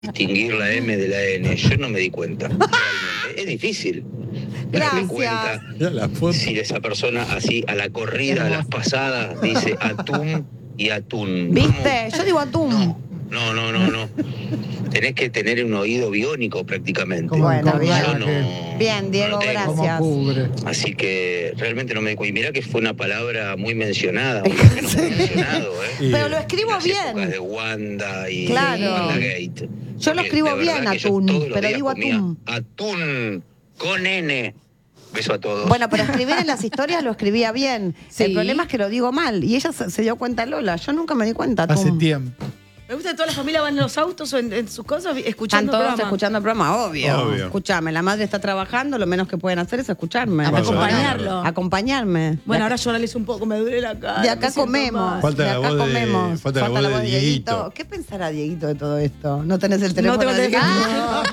distinguir la M de la N. Yo no me di cuenta. Realmente. Es difícil. Darme cuenta si esa persona así a la corrida, a las pasadas, dice atún y atún. ¿Viste? Yo digo atún. No. Tenés que tener un oído biónico prácticamente. Bueno, bien. Bien, Diego, gracias. Así que realmente no me di cuenta. Y mirá que fue una palabra muy mencionada. Un término muy mencionado, Pero lo escribo las bien. épocas de Wanda y Claro. WandaGate. Yo lo escribo bien, atún, pero digo atún. Atún con N. Beso a todos. Bueno, pero escribir en las historias lo escribía bien. Sí. El problema es que lo digo mal. Y ella se dio cuenta, Lola. Yo nunca me di cuenta, atún. Hace tiempo. Me gusta que toda la familia va en los autos o en sus cosas Están escuchando todos programa. escuchando el programa, obvio. Escuchame, la madre está trabajando, lo menos que pueden hacer es escucharme. Acompañarlo. Acompañarme. Bueno, ahora llorarles un poco, me duele la cara. De acá comemos. Falta de la acá voz de- comemos. falta la voz de Dieguito. ¿Qué pensará Dieguito de todo esto? ¿No tenés el teléfono? No tengo el de teléfono.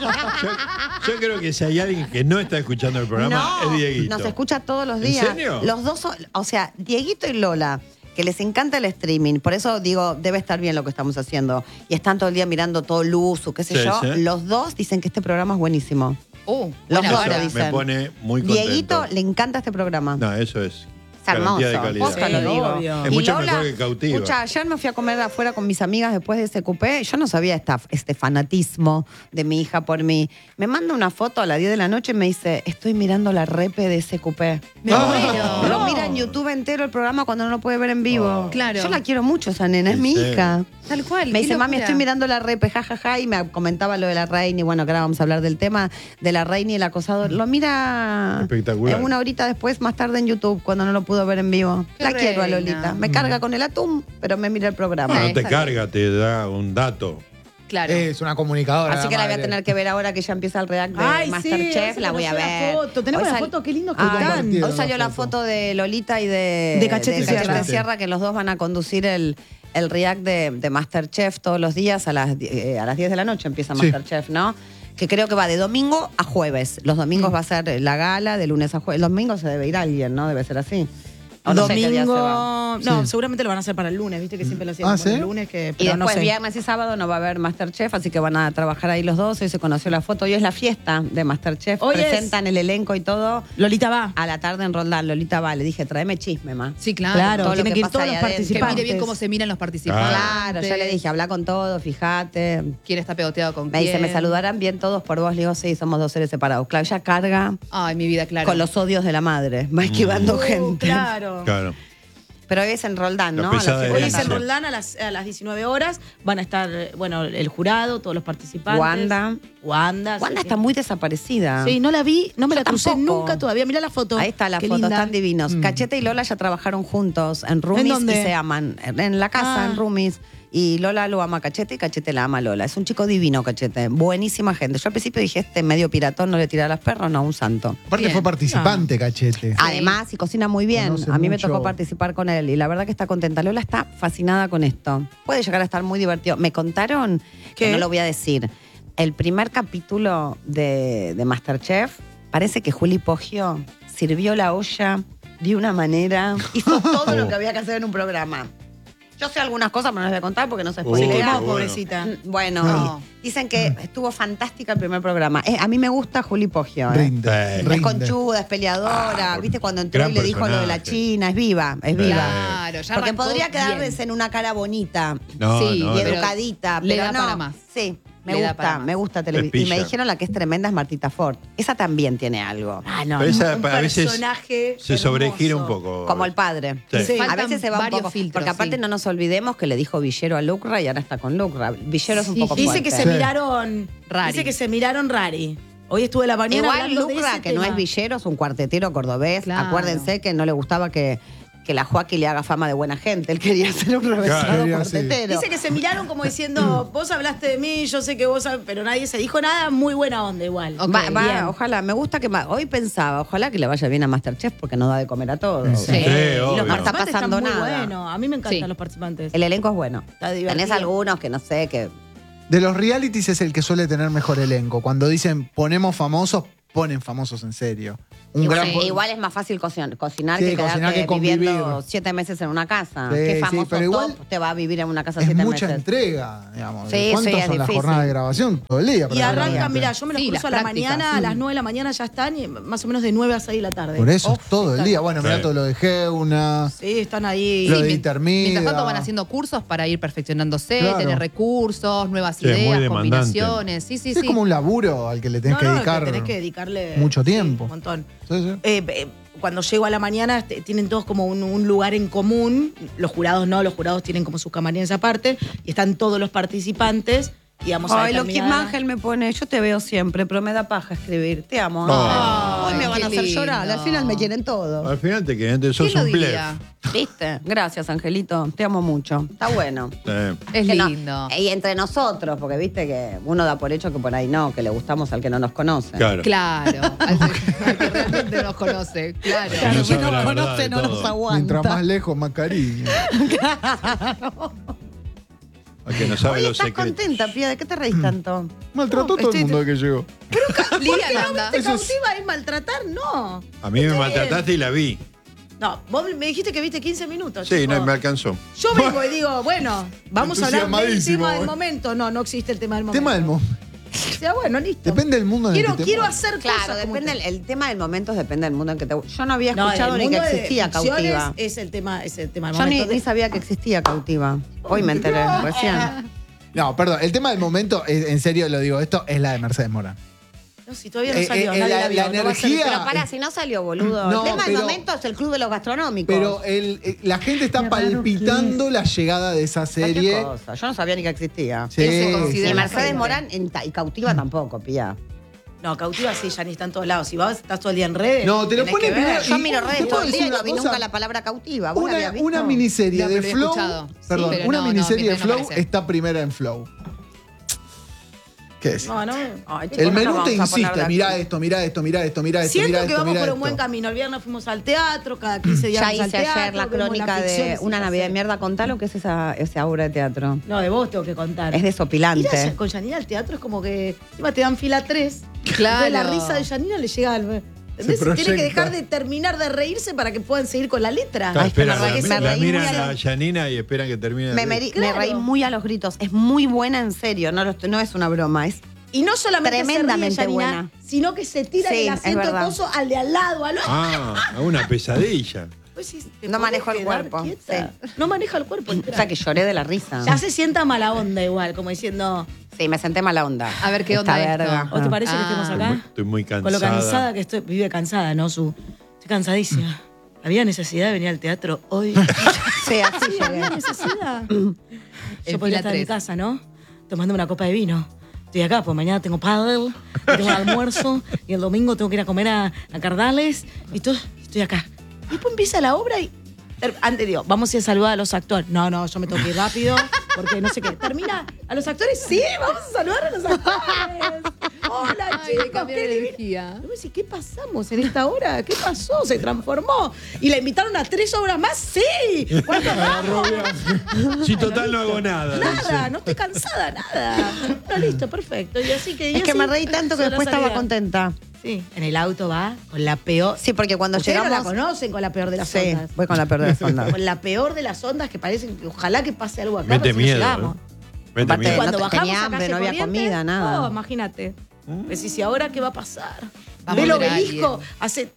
Yo creo que si hay alguien que no está escuchando el programa, es Dieguito. Nos escucha todos los ¿En días. serio? Los dos son, o sea, Dieguito y Lola, que les encanta el streaming, por eso digo, debe estar bien lo que estamos haciendo. Y están todo el día mirando todo luz o qué sé Sí, yo. sí. Los dos dicen que este programa es buenísimo. Los Eso dos lo dicen. me pone muy contento. Dieguito le encanta este programa. No, eso es Es hermoso. garantía de calidad. Posta lo digo. obvio. Es Y mucho Lola, mejor que Cautiva. Escucha, ayer me fui a comer afuera con mis amigas después de ese cupé. Yo no sabía este fanatismo de mi hija por mí. Me manda una foto a las 10 de la noche y me dice, estoy mirando la repe de ese cupé. Me muero. Lo mira en YouTube entero el programa cuando no lo puede ver en vivo. Claro. Yo la quiero mucho, esa nena, es mi ¿En serio? hija. Tal cual. Me qué dice, mami, locura. estoy mirando la repe, jajaja, y me comentaba lo de la reina, y bueno, que ahora vamos a hablar del tema de la reina y el acosador. Lo mira Espectacular. una horita después, más tarde en YouTube, cuando no lo pudo ver en vivo. Qué La quiero a reina. Lolita. Me carga con el atún, pero me mira el programa. No te carga, te da un dato. Claro. Es una comunicadora. Así que la voy a tener que ver ahora que ya empieza el react de Ay, Masterchef, sí, la voy a conocí ver. la foto. Tenemos Hoy la sal- foto, qué lindo que Ah, están. hoy salió la foto de Lolita y de Cachete de Sierra. que los dos van a conducir el react de Masterchef todos los días a las 10 de la noche empieza Sí. Masterchef, ¿no? Que creo que va de domingo a jueves. Los domingos va a ser la gala, de lunes a jueves. El domingo se debe ir alguien, ¿no? Debe ser así. O no sé qué día se va. Domingo. No, seguramente lo van a hacer para el lunes, viste que siempre lo hacían Ah, como ¿sí? el lunes. Que, Y pero después, no sé. viernes y sábado no va a haber Masterchef, así que van a trabajar ahí los dos. Hoy se conoció la foto. Hoy es la fiesta de Masterchef. Hoy Presentan el elenco y todo. Lolita va. A la tarde en Roldán, Lolita va. Le dije, tráeme chisme, ma. Sí, claro. Claro, todo lo tienen que que ir pasa todos ahí los adentro. Que participantes. mire bien cómo se miran los participantes. Claro, ya le dije, habla con todo, fíjate. ¿Quién está pegoteado con Me quién? dice, ¿me saludarán bien todos por vos? Le digo, sí, somos dos seres separados. Claro, ella carga Ay, mi vida, claro. con los odios de la madre. Va esquivando gente. Claro. Claro. Pero hoy es en Roldán, La ¿no? A las pesada 7 Hoy de es la en tarde. Roldán a las 19 horas. Van a estar, bueno, el jurado, todos los participantes. Wanda. Wanda. Wanda sí, está sí. muy desaparecida. Sí, no la vi, no me Yo la crucé tampoco. nunca todavía. Mira la foto. Ahí está la Qué foto, linda. están divinos. Cachete y Lola ya trabajaron juntos en Roomies ¿En dónde? y se aman. En la casa, Ah. en Roomies. Y Lola lo ama a Cachete y Cachete la ama a Lola. Es un chico divino, Cachete. Buenísima gente. Yo al principio dije, este medio piratón no le tira a los perros, no, un santo. Aparte Bien. fue participante, Cachete. Además, y cocina muy bien. Conoce A mí me mucho. tocó participar con él y la verdad que está contenta. Lola está fascinada con esto. Puede llegar a estar muy divertido. Me contaron, que ¿Qué? no lo voy a decir, el primer capítulo de Masterchef, parece que Juli Poggio sirvió la olla de una manera, hizo todo lo que había que hacer en un programa. Yo sé algunas cosas, pero no les voy a contar porque no se Se spoilea. quemó, bueno. pobrecita. Bueno, No. dicen que estuvo fantástica el primer programa. A mí me gusta Juli Poggio. Rinde. Es rinde. conchuda, es peleadora. ¿Viste? Cuando entró gran y le dijo lo de la personaje. China, es viva, es viva. Claro, ya Porque arrancó podría quedarles bien. en una cara bonita No, Sí, no, y no. pero educadita, le pero da no. para más. Sí, Le da para más. me gusta Es televisión. Y me pilla. dijeron la que es tremenda es Martita Ford. Esa también tiene algo. Ah, no. Pero esa, un a veces personaje se sobregira un hermoso. poco. Como el padre. Sí. Sí. A Faltan veces se va un varios poco. filtros, porque aparte sí. no nos olvidemos que le dijo Villero a Lucra y ahora está con Lucra. Villero es un Sí. poco Dice fuerte. que se Sí. miraron Rari. Dice que se miraron rari. Hoy estuve la mañana Igual hablando de Lucra, ese que no tema. es villero, es un cuartetero cordobés. Claro. Acuérdense que no le gustaba que la Joaquín le haga fama de buena gente. Él quería ser un revesado Claro, cuartetero. Dice que se miraron como diciendo, vos hablaste de mí, yo sé que vos, pero nadie se dijo nada, muy buena onda igual. Ok, bien. Ojalá, me gusta que hoy pensaba, ojalá que le vaya bien a Masterchef porque no da de comer a todos. Sí, Y obvio. los No está participantes pasando están muy nada. buenos. A mí me encantan Sí. los participantes. El elenco es bueno. Está divertido. Tenés algunos que no sé, que De los realities es el que suele tener mejor elenco. Cuando dicen ponemos famosos, ponen famosos en serio. Igual es más fácil cocinar que quedarte viviendo 7 meses en una casa. Sí, ¿Qué famoso pero igual top te va a vivir en una casa 7 meses? Es mucha entrega, digamos. Sí, ¿Cuántas es son las difícil. jornadas de grabación? Todo el día. Y arrancan, mirá, yo me los cruzo a la prácticas. mañana, a las 9 de la mañana ya están, y más o menos de 9 a 6 de la tarde. Por eso es todo el día. Bueno, mirá Sí. todo lo de Geuna, Sí, están ahí. lo de Mientras Intermida. tanto van haciendo cursos para ir perfeccionándose, Claro. tener recursos, nuevas Sí, es muy ideas, demandante. combinaciones. Sí. Es como un laburo al que le tenés que dedicar tenés que dedicarle mucho tiempo. Un montón. Sí. Cuando llego a la mañana tienen todos como un lugar en común. Los jurados no, los jurados tienen como sus camarines aparte y están todos los participantes. Y vamos a Ay, lo que determinar- Ángel me pone, yo te veo siempre, pero me da paja escribir. Te amo. Oh. Hoy me Ay, van a qué hacer llorar. lindo. Al final me quieren todo. Al final te quedaste, sos ¿Quién lo un pleb. diría? ¿Viste? Gracias, Angelito. Te amo mucho. Está bueno. Es Que no- lindo. y entre nosotros, porque viste que uno da por hecho que por ahí no, que le gustamos al que no nos conoce. Claro. Claro, al que realmente nos conoce, claro. Que no sabe la verdad de no nos todo. aguanta. Mientras más lejos, más cariño. Al que no sabe Hoy los estás secretos. contenta, Pía. ¿De qué te reís tanto? Maltrató a todo el mundo que llegó. Lilian anda. ¿Te cautiva es maltratar? No. A mí me maltrataste y la vi. No, vos me dijiste que viste 15 minutos. Sí, chico. no, me alcanzó. Yo vengo y digo, bueno, vamos a hablar del Entusiasmadísimo, tema del eh. momento. No existe el tema del momento. Tema del momento. O sea, bueno, listo. Depende del mundo en el que te Quiero muevas. hacer Claro, cosas como depende usted. el tema del momento depende del mundo en que te. Yo no había No, escuchado el ni que mundo de existía ficciones Cautiva. Es el tema del Yo momento. ni sabía que existía Cautiva. Hoy me enteré, recién. No, perdón. El tema del momento, en serio lo digo, esto es la de Mercedes Morán. No, si todavía no salió, nadie la la vio, no va a ser- energía- Pero pará, si no salió, boludo. No, el tema del pero- momento es el club de los gastronómicos. Pero la gente está palpitando la llegada de esa ¿Sabés qué serie. cosa? Yo no sabía ni que existía. Sí, se Y considera sí. la Mercedes gente. Morán y Cautiva tampoco, Pía. No, Cautiva sí, ya ni está en todos lados. Si vas, estás todo el día en redes. No, te lo tenés ponen que ver. primero. Yo Y miro ¿te redes puedo todo el decir día y no una vi cosa? nunca la palabra Cautiva. ¿Vos la habías visto? Una miniserie No, de pero he Flow. escuchado. Sí, Perdón, pero una no, miniserie no, de no Flow parece. está primera en Flow. ¿Qué decís? No, no. Ay, chicos, El no menú nos te vamos a poner insiste, de mirá acuerdo. esto, mirá esto, mirá esto, mirá esto, Siento mirá que esto, vamos mirá por un buen esto. camino. El viernes fuimos al teatro, cada 15 días Ya vamos al hice teatro. ayer la vemos crónica ficción, de sí, Una ya Navidad sé. de Mierda. Contá lo que es esa obra de teatro. No, de vos tengo que contar. Es Ir desopilante. con Yanina al teatro es como que encima te dan fila 3. Claro. Entonces la risa de Yanina le llega al. ¿Entendés? Tiene que proyecta. dejar de terminar de reírse para que puedan seguir con la letra. Claro, Ay, que me esperan, reí- la me reí miran muy a a- Yanina y esperan que termine. Me Claro. reí muy a los gritos. Es muy buena en serio. No es una broma. Es Y no solamente Tremendamente se ríe Yanina, buena. sino que se tira Sí, del es asiento verdad. coso al de al lado, al otro. Una pesadilla. Pues sí, ¿te No podés manejo el quedar cuerpo, quieta? No maneja el cuerpo. o sea que lloré de la risa. Ya se sienta mala onda igual, como diciendo, Sí, me senté mala onda. A ver qué Esta onda esto. verga. ¿o te parece que estemos acá? Estoy muy cansada. Con lo cansada que estoy, vive cansada, ¿no? Estoy cansadísima. ¿Había necesidad de venir al teatro hoy? Sí, así Sí, había llegué. necesidad. En Yo podría fila estar en mi 3. casa, ¿no? Tomando una copa de vino. Estoy acá, pues mañana tengo paddle, y tengo almuerzo, y el domingo tengo que ir a comer a Cardales, y todo, estoy acá. Y después empieza la obra y... Antes digo, vamos a ir a saludar a los actores. No, yo me tengo que ir rápido, porque no sé qué. ¿Termina a los actores? Sí, vamos a saludar a los actores. Hola, Ay, chicos, cambiar qué de divino. energía. Y vos decís, ¿qué pasamos en esta hora? ¿Qué pasó? ¿Se transformó? ¿Y la invitaron a 3 obras más? ¡Sí! ¿Cuánto vamos? Si total no hago nada. Nada, dice. no estoy cansada, nada. No, listo, perfecto. Y así que, y Es que así me reí tanto que fue la después estaba salida. contenta. Sí, en el auto va con la peor. Sí, porque cuando Ustedes no llegamos. la conocen con la peor de las Sí, ondas. voy con la peor de las ondas. Con la peor de las ondas que parecen que ojalá que pase algo acá. Mete pero si no miedo. llegamos. Mete Aparte, miedo. Cuando No bajamos tenía a hambre, calle no había Corrientes, comida, nada. No, imagínate. Pues si ahora qué va a pasar. Vamos Ve el a ver a obelisco. alguien. Hace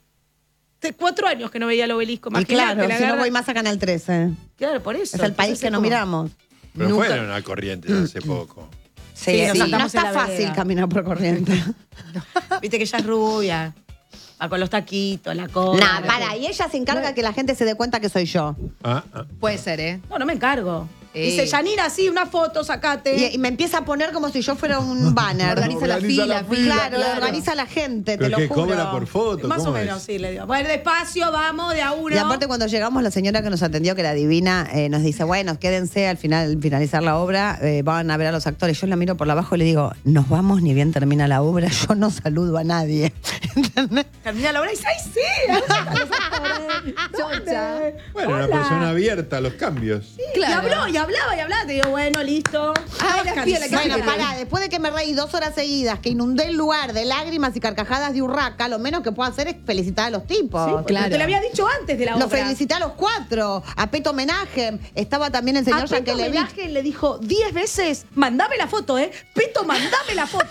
4 años que no veía el obelisco. Y Imagínate, claro, la si no agarra- voy más a Canal 13. Claro, por eso. Es el país Entonces, que no como- miramos. Pero Nunca- fueron a Corrientes hace poco. Sí, Sí, nos y no saltamos en está la fácil vereda. caminar por corriente. Viste que ella es rubia. Va con los taquitos, la cola. Nah, para, y ella se encarga que la gente se dé cuenta que soy yo. Puede ser, ¿eh? No, no me encargo. Ey. Dice, Yanina, sí, una foto, sacate. Y me empieza a poner como si yo fuera un banner. Organiza la fila, Claro, organiza a la gente, te Pero lo que juro. cobra por foto. Más o ¿cómo menos, es? sí, le digo. Bueno, despacio, vamos, de a uno. Y aparte cuando llegamos, la señora que nos atendió, que era divina, nos dice, bueno, quédense al finalizar la obra, van a ver a los actores. Yo la miro por la abajo y le digo, nos vamos ni bien termina la obra, yo no saludo a nadie. ¿Entendés? Termina la obra y dice, ¡ay, sí! Chocha. Bueno, una persona abierta a los cambios. Y habló hablaba, te digo, bueno, listo. Bueno, pará, después de que me reí 2 horas seguidas, que inundé el lugar de lágrimas y carcajadas de Urraca, lo menos que puedo hacer es felicitar a los tipos. Sí, claro. Te lo había dicho antes de la obra. Los felicité a los 4, a Peto Homenaje, estaba también el señor Yankelevich. A Peto Homenaje le dijo 10 veces, mandame la foto, Peto, mandame la foto.